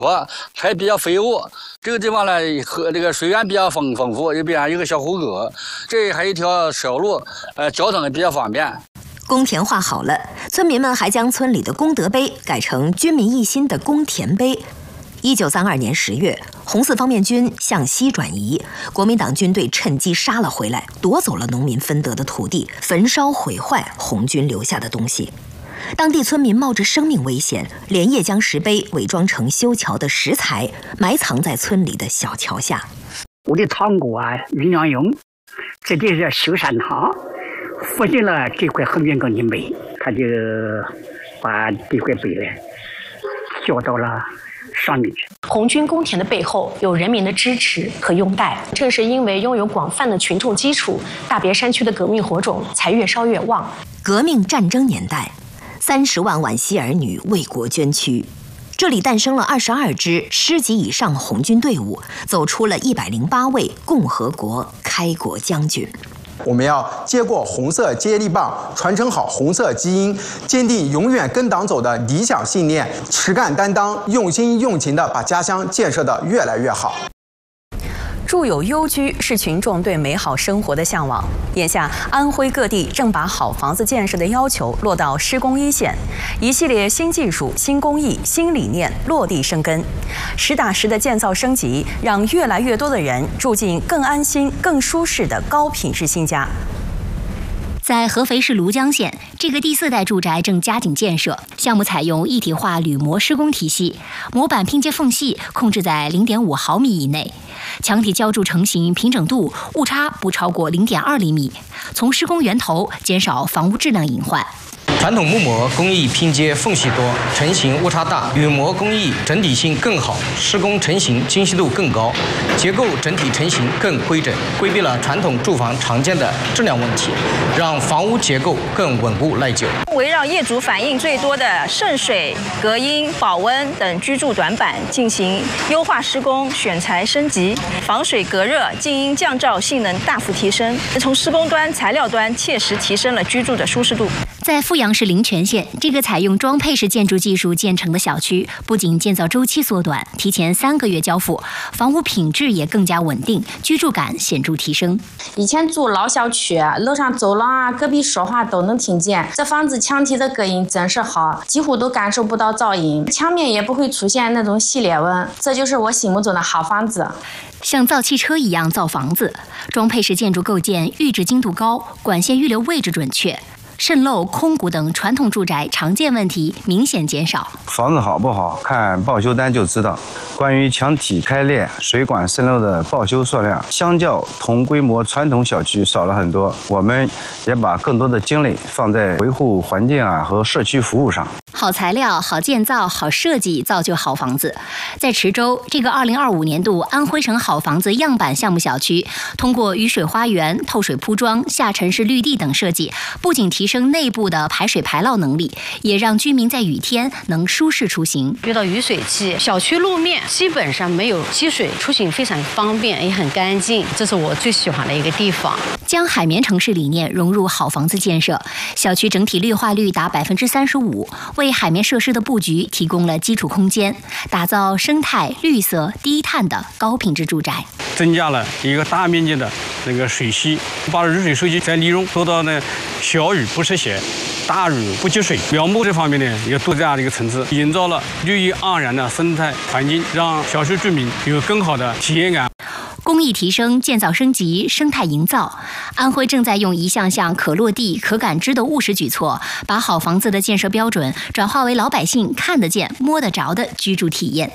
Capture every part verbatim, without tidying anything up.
我还比较肥沃。这个地方呢，和这个水源比较丰丰富，右边有个小湖沟，这还有一条小路，呃，交通也比较方便。 公田划好了，村民们还将村里的功德碑改成军民一心的公田碑。一九三二年十月，红四方面军向西转移，国民党军队趁机杀了回来，夺走了农民分得的土地，焚烧毁坏红军留下的东西。当地村民冒着生命危险，连夜将石碑伪装成修桥的石材，埋藏在村里的小桥下。 我的堂哥啊，于良勇，这里是修善堂，附近了这块横滨钢筋碑，他就把这块碑呢交到了上面去。 红军公田的背后有人民的支持和拥戴，正是因为拥有广泛的群众基础，大别山区的革命火种才越烧越旺。 革命战争年代，三十万皖西儿女为国捐躯，这里诞生了二十二支师级以上红军队伍，走出了一百零八位共和国开国将军。 我们要接过红色接力棒，传承好红色基因，坚定永远跟党走的理想信念，实干担当，用心用情地把家乡建设得越来越好。 住有优居是群众对美好生活的向往。眼下，安徽各地正把好房子建设的要求落到施工一线，一系列新技术、新工艺、新理念落地生根，实打实的建造升级，让越来越多的人住进更安心、更舒适的高品质新家。 在合肥市庐江县，这个第四代住宅正加紧建设，项目采用一体化铝模施工体系，模板拼接缝隙控制在 零点五毫米以内，墙体浇筑成型平整度误差不超过 零点二厘米，从施工源头减少房屋质量隐患。 传统木模工艺拼接缝隙多，成型误差大；铝模工艺整体性更好，施工成型精细度更高，结构整体成型更规整，规避了传统住房常见的质量问题，让房屋结构更稳固耐久。 围绕业主反映最多的渗水、隔音、保温等居住短板进行优化施工、选材升级，防水隔热、静音降噪性能大幅提升，从施工端、材料端切实提升了居住的舒适度。 在阜阳市灵泉县，这个采用装配式建筑技术建成的小区，不仅建造周期缩短，提前三个月交付，房屋品质也更加稳定，居住感显著提升。 以前住老小区，楼上走廊啊，隔壁说话都能听见。这房子墙体的隔音真是好，几乎都感受不到噪音，墙面也不会出现那种细裂纹，这就是我心目中的好房子。 像造汽车一样造房子，装配式建筑构件预制精度高，管线预留位置准确。渗漏、空鼓等传统住宅常见问题明显减少。 房子好不好，看报修单就知道。关于墙体开裂、水管渗漏的报修数量，相较同规模传统小区少了很多。我们也把更多的精力放在维护环境啊和社区服务上。 好材料、好建造、好设计，造就好房子。在池州，这个二零二五年度安徽省好房子样板项目小区，通过雨水花园、透水铺装、下沉式绿地等设计，不仅提升内部的排水排涝能力，也让居民在雨天能舒适出行。 遇到雨水季，小区路面基本上没有积水，出行非常方便，也很干净，这是我最喜欢的一个地方。 将海绵城市理念融入好房子建设，小区整体绿化率达百分之三十五，为海绵设施的布局提供了基础空间，打造生态、绿色、低碳的高品质住宅。 增加了一个大面积的那个水系，把雨水收集再利用，做到呢小雨不湿鞋，大雨不积水。苗木这方面呢也做这样的一个层次，营造了绿意盎然的生态环境，让小区居民有更好的体验感。 工艺提升、建造升级、生态营造，安徽正在用一项项可落地、可感知的务实举措，把好房子的建设标准转化为老百姓看得见、摸得着的居住体验。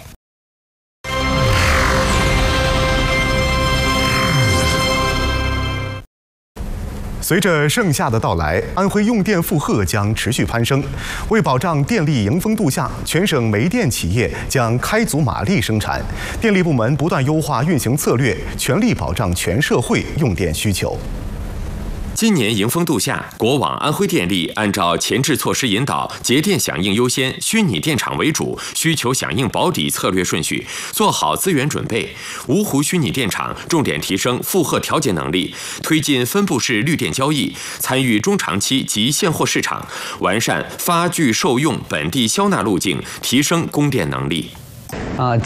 随着盛夏的到来，安徽用电负荷将持续攀升。为保障电力迎风度夏，全省煤电企业将开足马力生产。电力部门不断优化运行策略，全力保障全社会用电需求。 今年迎风度夏，国网安徽电力按照前置措施引导、节电响应优先、虚拟电厂为主、需求响应保底策略顺序，做好资源准备。芜湖虚拟电厂重点提升负荷调节能力，推进分布式绿电交易，参与中长期及现货市场，完善发具受用本地消纳路径，提升供电能力。 啊。